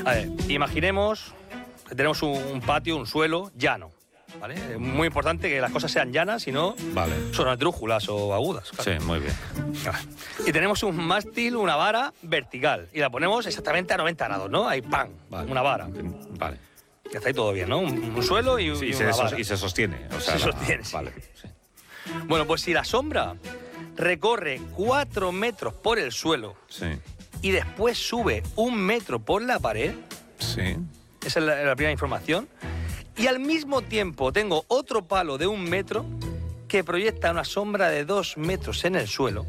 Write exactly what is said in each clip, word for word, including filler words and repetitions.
A ver, imaginemos que tenemos un, un patio, un suelo llano, ¿vale? Es muy importante que las cosas sean llanas, si no Vale. son esdrújulas o agudas. Claro. Sí, muy bien. Y tenemos un mástil, una vara vertical, y la ponemos exactamente a noventa grados, ¿no? Ahí, ¡pam!, Vale. una vara. Vale. Ya está ahí todo bien, ¿no? Un, un suelo y, Sí, y y, una se, vara. y se sostiene. O sea, Se la- sostiene, sí. Vale. Sí. Bueno, pues si la sombra recorre cuatro metros por el suelo Sí. y después sube un metro por la pared, Sí. esa es la, la primera información, y al mismo tiempo tengo otro palo de un metro que proyecta una sombra de dos metros en el suelo,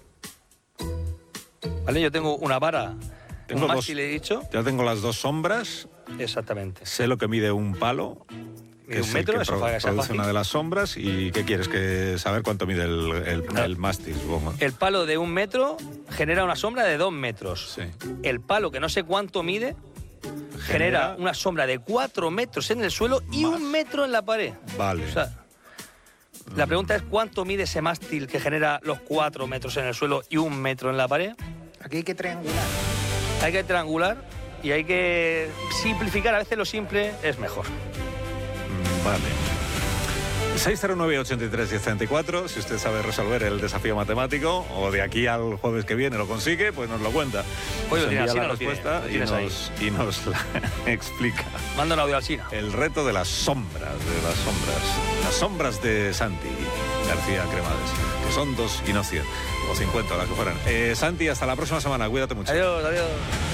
¿vale? Yo tengo una vara, Tengo un dos- mástil, he dicho, Ya tengo las dos sombras. exactamente. Sé lo que mide un palo. Mide que un es el metro, que eso pro- para que sea produce fácil. una de las sombras. ¿Y qué quieres? Que saber cuánto mide el, el, Claro. el mástil, supongo. El palo de un metro genera una sombra de dos metros. Sí. El palo, que no sé cuánto mide, genera, Genera- una sombra de cuatro metros en el suelo y Más. un metro en la pared. Vale. O sea, la pregunta es cuánto mide ese mástil que genera los cuatro metros en el suelo y un metro en la pared. Aquí hay que triangular. Hay que triangular y hay que simplificar. A veces lo simple es mejor. Mm, Vale. seis cero nueve, ochenta y tres, diez treinta y cuatro. Si usted sabe resolver el desafío matemático o de aquí al jueves que viene lo consigue, pues nos lo cuenta. Oye, Nos lo tienes envía así, la no lo tienes, respuesta lo y tienes ahí. nos, y nos la explica. Manda un audio al Sina. El reto de las sombras, de las sombras. Las sombras de Santi García Cremades, que son dos y no cien, o cincuenta, las que fueran. Eh, Santi, hasta la próxima semana. Cuídate mucho. Adiós, adiós.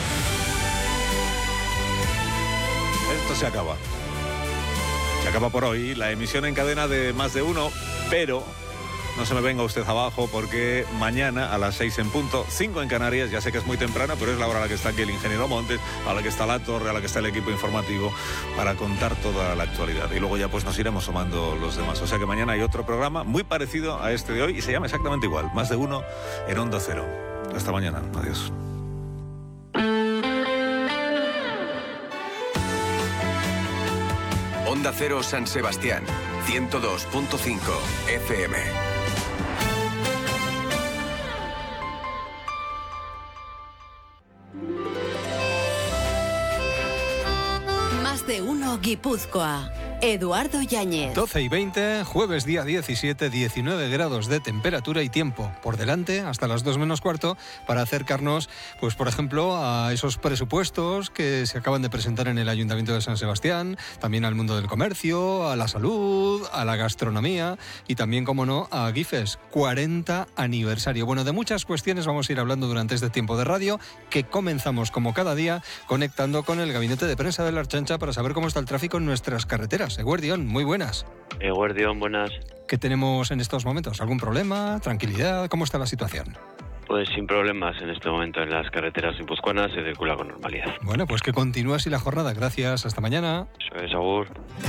Esto se acaba. Se acaba por hoy la emisión en cadena de Más de Uno, pero no se me venga usted abajo porque mañana a las seis en punto, cinco en Canarias, ya sé que es muy temprana, pero es la hora a la que está aquí el ingeniero Montes, a la que está la torre, a la que está el equipo informativo para contar toda la actualidad. Y luego ya pues nos iremos sumando los demás. O sea que mañana hay otro programa muy parecido a este de hoy y se llama exactamente igual, Más de Uno en Onda Cero. Hasta mañana. Adiós. Onda Cero San Sebastián, ciento dos punto cinco F M. Más de uno Guipúzcoa. Eduardo Yáñez. doce y veinte, jueves día diecisiete, diecinueve grados de temperatura y tiempo por delante hasta las dos menos cuarto para acercarnos, pues por ejemplo, a esos presupuestos que se acaban de presentar en el Ayuntamiento de San Sebastián, también al mundo del comercio, a la salud, a la gastronomía y también, como no, a Gifes, cuarenta aniversario. Bueno, de muchas cuestiones vamos a ir hablando durante este tiempo de radio que comenzamos como cada día conectando con el gabinete de prensa de la Archancha para saber cómo está el tráfico en nuestras carreteras. Eguardión, muy buenas. Eguardión, buenas. ¿Qué tenemos en estos momentos? ¿Algún problema? ¿Tranquilidad? ¿Cómo está la situación? Pues sin problemas en este momento en las carreteras guipuzcoanas se circula con normalidad. Bueno, pues que continúe así la jornada. Gracias. Hasta mañana. Eso es, agur.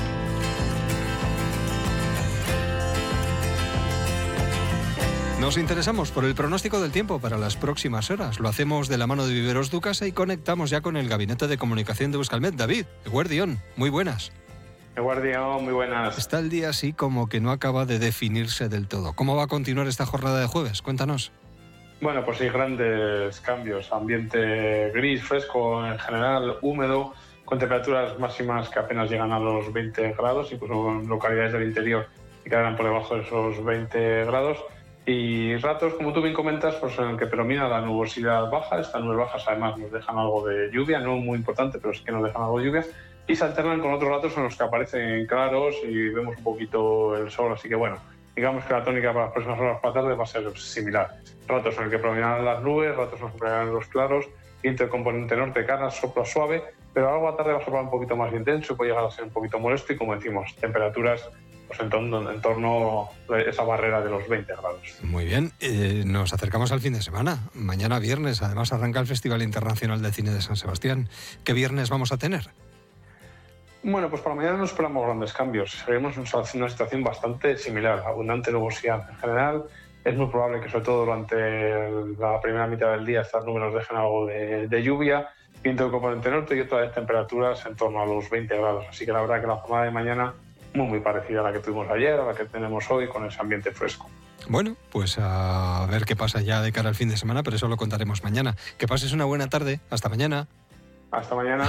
Nos interesamos por el pronóstico del tiempo para las próximas horas. Lo hacemos de la mano de Viveros Ducasa y conectamos ya con el gabinete de comunicación de Euskalmet. David, Eguardión, muy buenas. Eguardión, muy buenas. Está el día así como que no acaba de definirse del todo. ¿Cómo va a continuar esta jornada de jueves? Cuéntanos. Bueno, pues hay grandes cambios. Ambiente gris, fresco, en general húmedo, con temperaturas máximas que apenas llegan a los veinte grados, incluso en localidades del interior que quedarán por debajo de esos veinte grados. Y ratos, como tú bien comentas, pues en el que predomina la nubosidad baja. Estas nubes bajas además nos dejan algo de lluvia, no muy importante, pero sí que nos dejan algo de lluvia. Y se alternan con otros ratos en los que aparecen claros y vemos un poquito el sol. Así que bueno, digamos que la tónica para las próximas horas para tarde va a ser similar. Ratos en el que predominan las nubes, ratos en los que predominan los claros, viento de componente norte, cara, sopla suave, pero algo a tarde va a soplar un poquito más intenso y puede llegar a ser un poquito molesto y, como decimos, temperaturas pues en torno, en torno a esa barrera de los veinte grados. Muy bien, eh, nos acercamos al fin de semana. Mañana viernes, además, arranca el Festival Internacional de Cine de San Sebastián. ¿Qué viernes vamos a tener? Bueno, pues para mañana no esperamos grandes cambios. Seguimos en una situación bastante similar, abundante nubosidad. En general, es muy probable que, sobre todo durante la primera mitad del día, estas nubes nos dejen algo de, de lluvia, viento de componente norte y otra vez temperaturas en torno a los veinte grados. Así que la verdad que la jornada de mañana muy, muy parecida a la que tuvimos ayer, a la que tenemos hoy, con ese ambiente fresco. Bueno, pues a ver qué pasa ya de cara al fin de semana, pero eso lo contaremos mañana. Que pases una buena tarde. Hasta mañana. Hasta mañana.